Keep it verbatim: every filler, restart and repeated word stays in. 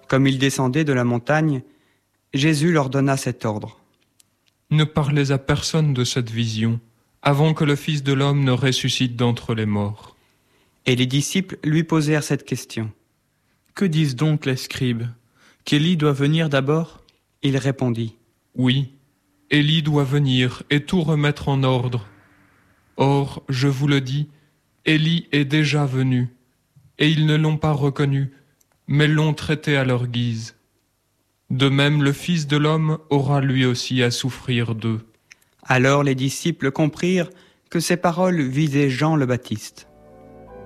Comme ils descendaient de la montagne, Jésus leur donna cet ordre. Ne parlez à personne de cette vision, avant que le Fils de l'homme ne ressuscite d'entre les morts. Et les disciples lui posèrent cette question. Que disent donc les scribes? Qu'Élie doit venir d'abord? Il répondit. Oui, Élie doit venir et tout remettre en ordre. Or, je vous le dis, Élie est déjà venu, et ils ne l'ont pas reconnu, mais l'ont traité à leur guise. De même, le Fils de l'homme aura lui aussi à souffrir d'eux. Alors les disciples comprirent que ces paroles visaient Jean le Baptiste.